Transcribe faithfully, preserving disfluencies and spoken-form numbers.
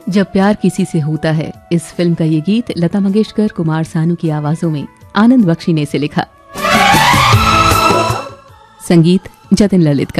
जब प्यार किसी से होता है, इस फिल्म का ये गीत लता मंगेशकर, कुमार सानू की आवाजों में आनंद बख्शी ने इसे लिखा। संगीत जतिन ललित का।